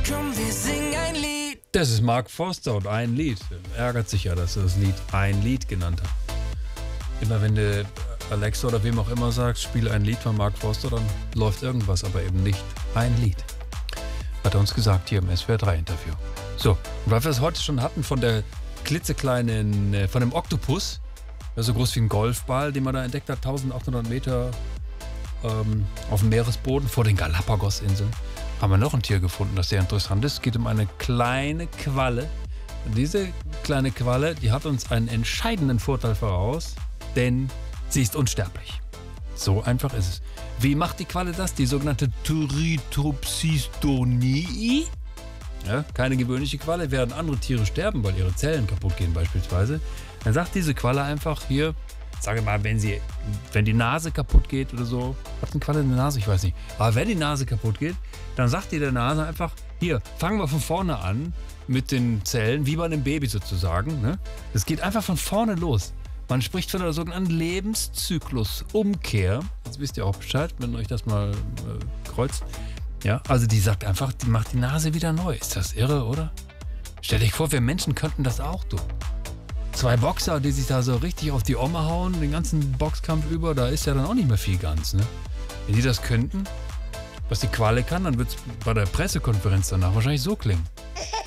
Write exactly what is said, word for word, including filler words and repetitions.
Komm, wir singen ein Lied. Das ist Mark Forster und ein Lied. Ärgert sich ja, dass er das Lied ein Lied genannt hat. Immer wenn du Alexa oder wem auch immer sagst, spiele ein Lied von Mark Forster, dann läuft irgendwas, aber eben nicht ein Lied. Hat er uns gesagt hier im S W R drei Interview. So, und weil wir es heute schon hatten von der klitzekleinen, äh, von dem Oktopus, der so groß wie ein Golfball, den man da entdeckt hat, eintausendachthundert Meter ähm, auf dem Meeresboden vor den Galapagos-Inseln, haben wir noch ein Tier gefunden, das sehr interessant ist. Es geht um eine kleine Qualle. Und diese kleine Qualle, die hat uns einen entscheidenden Vorteil voraus, denn sie ist unsterblich. So einfach ist es. Wie macht die Qualle das? Die sogenannte Turritopsistonie. Ja, keine gewöhnliche Qualle, während andere Tiere sterben, weil ihre Zellen kaputt gehen beispielsweise. Dann sagt diese Qualle einfach hier, sage mal, wenn sie, wenn die Nase kaputt geht oder so, hat eine Qualle eine Nase? Ich weiß nicht. Aber wenn die Nase kaputt geht, dann sagt die der Nase einfach, hier, fangen wir von vorne an mit den Zellen, wie bei einem Baby sozusagen. Ne? Das geht einfach von vorne los. Man spricht von einer sogenannten Lebenszyklusumkehr. Jetzt wisst ihr auch Bescheid, wenn euch das mal äh, kreuzt. Ja, also die sagt einfach, die macht die Nase wieder neu. Ist das irre, oder? Stell dich vor, wir Menschen könnten das auch, du. Zwei Boxer, die sich da so richtig auf die Omme hauen, den ganzen Boxkampf über, da ist ja dann auch nicht mehr viel ganz, ne? Wenn die das könnten, was die Qualle kann, dann wird es bei der Pressekonferenz danach wahrscheinlich so klingen.